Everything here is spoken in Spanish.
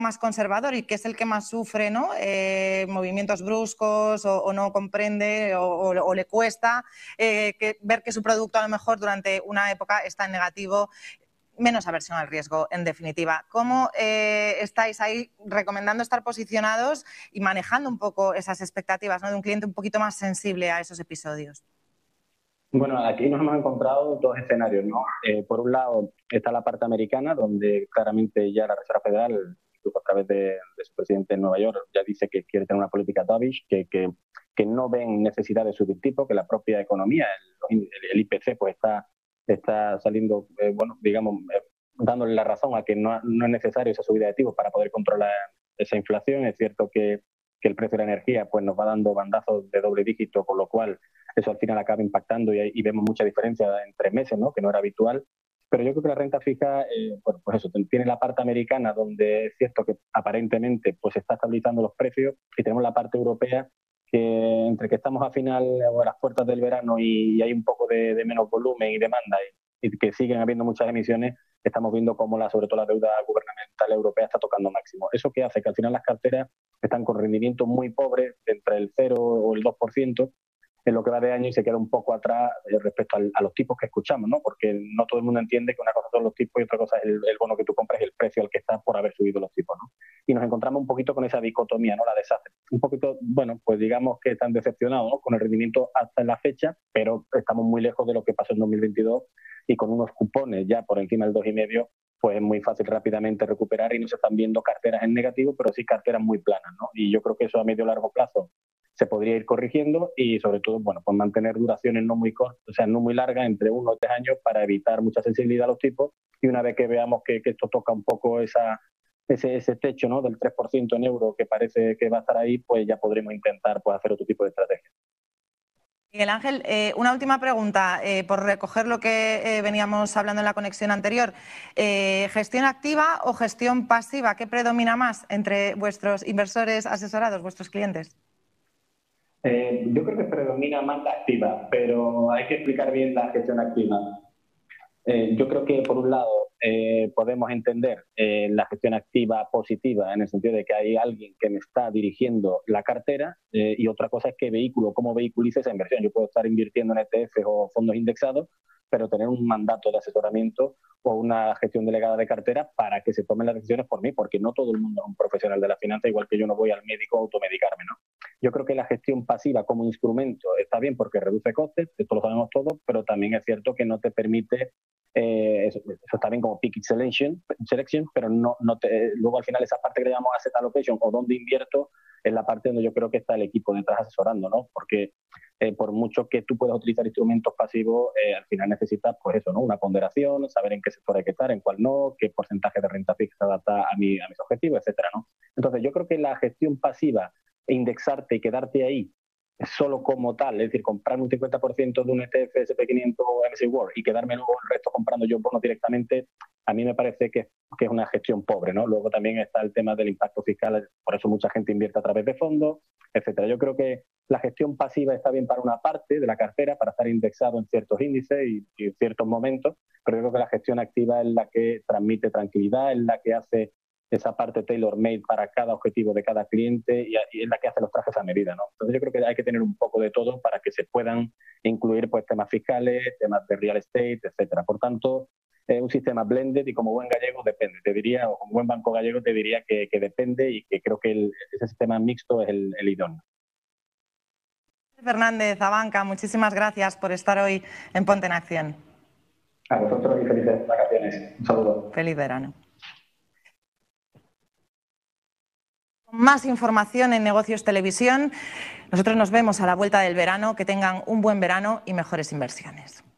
más conservador y que es el que más sufre, ¿no? Movimientos bruscos o no comprende o le cuesta ver que su producto a lo mejor durante una época está en negativo, menos aversión al riesgo, en definitiva. ¿Cómo estáis ahí recomendando estar posicionados y manejando un poco esas expectativas, ¿no?, de un cliente un poquito más sensible a esos episodios? Bueno, aquí nos hemos encontrado dos escenarios, ¿no? Por un lado está la parte americana, donde claramente ya la Reserva Federal, incluso a través de su presidente en Nueva York, ya dice que quiere tener una política dovish, que no ven necesidad de subir tipo, que la propia economía, el IPC, pues está saliendo, bueno, digamos, dándole la razón a que no es necesario esa subida de tipos para poder controlar esa inflación. Es cierto que el precio de la energía pues nos va dando bandazos de doble dígito, con lo cual eso al final acaba impactando y vemos mucha diferencia en 3 meses, ¿no?, que no era habitual. Pero yo creo que la renta fija, bueno, pues eso, tiene la parte americana, donde es cierto que aparentemente pues está estabilizando los precios, y tenemos la parte europea, que entre que estamos a final o a las puertas del verano y hay un poco de menos volumen y demanda y que siguen habiendo muchas emisiones, estamos viendo cómo sobre todo la deuda gubernamental europea está tocando máximo. Eso que hace que al final las carteras están con rendimientos muy pobres, entre el 0 o el 2%, en lo que va de año, y se queda un poco atrás respecto a los tipos que escuchamos, ¿no? Porque no todo el mundo entiende que una cosa son los tipos y otra cosa es el bono que tú compras y el precio al que está por haber subido los tipos, ¿no? Y nos encontramos un poquito con esa dicotomía, ¿no? La deshace. Un poquito, bueno, pues digamos que están decepcionados, ¿no?, con el rendimiento hasta la fecha, pero estamos muy lejos de lo que pasó en 2022, y con unos cupones ya por encima del 2,5, pues es muy fácil rápidamente recuperar, y no se están viendo carteras en negativo, pero sí carteras muy planas, ¿no? Y yo creo que eso a medio largo plazo se podría ir corrigiendo, y sobre todo, bueno, pues mantener duraciones no muy cortas, o sea, no muy largas, entre 1 o 3 años, para evitar mucha sensibilidad a los tipos. Y una vez que veamos que esto toca un poco ese techo, ¿no?, del 3% en euro, que parece que va a estar ahí, pues ya podremos intentar pues hacer otro tipo de estrategia. Miguel Ángel, una última pregunta, por recoger lo que veníamos hablando en la conexión anterior. ¿Gestión activa o gestión pasiva? ¿Qué predomina más entre vuestros inversores asesorados, vuestros clientes? Yo creo que predomina más la activa, pero hay que explicar bien la gestión activa. Yo creo que, por un lado, podemos entender la gestión activa positiva, en el sentido de que hay alguien que me está dirigiendo la cartera, y otra cosa es cómo vehiculice esa inversión. Yo puedo estar invirtiendo en ETF o fondos indexados, pero tener un mandato de asesoramiento o una gestión delegada de cartera para que se tomen las decisiones por mí, porque no todo el mundo es un profesional de la finanza, igual que yo no voy al médico a automedicarme, ¿no? Yo creo que la gestión pasiva como instrumento está bien porque reduce costes, esto lo sabemos todos, pero también es cierto que no te permite, eso está bien como pick selection, pero luego al final esa parte que le llamamos asset allocation, o dónde invierto, es la parte donde yo creo que está el equipo detrás asesorando, ¿no? Porque por mucho que tú puedas utilizar instrumentos pasivos, al final necesitas, pues eso, ¿no?, una ponderación, saber en qué sector hay que estar, en cuál no, qué porcentaje de renta fija se adapta a mis objetivos, etcétera, ¿no? Entonces yo creo que la gestión pasiva, indexarte y quedarte ahí solo como tal, es decir, comprar un 50% de un ETF SP500 o MSCI World y quedarme luego el resto comprando yo bonos directamente, a mí me parece que es una gestión pobre, ¿no? Luego también está el tema del impacto fiscal, por eso mucha gente invierte a través de fondos, etcétera. Yo creo que la gestión pasiva está bien para una parte de la cartera, para estar indexado en ciertos índices y en ciertos momentos, pero yo creo que la gestión activa es la que transmite tranquilidad, es la que hace esa parte tailor-made para cada objetivo de cada cliente, y es la que hace los trajes a medida, ¿no? Entonces yo creo que hay que tener un poco de todo para que se puedan incluir pues temas fiscales, temas de real estate, etcétera. Por tanto, un sistema blended, y como buen gallego depende, te diría, o como buen banco gallego te diría que depende, y que creo que ese sistema mixto es el idóneo. Fernández, Abanca, muchísimas gracias por estar hoy en Ponte en Acción. A vosotros y felices vacaciones. Un saludo. Feliz verano. Más información en Negocios Televisión. Nosotros nos vemos a la vuelta del verano. Que tengan un buen verano y mejores inversiones.